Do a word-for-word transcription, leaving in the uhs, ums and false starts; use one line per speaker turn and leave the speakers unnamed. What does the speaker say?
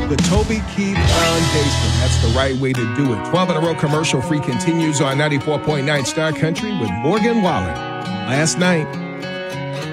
The Toby Keith Foundation. That's the right way to do it. twelve in a row commercial free continues on ninety-four point nine Star Country with Morgan Wallen. Last night,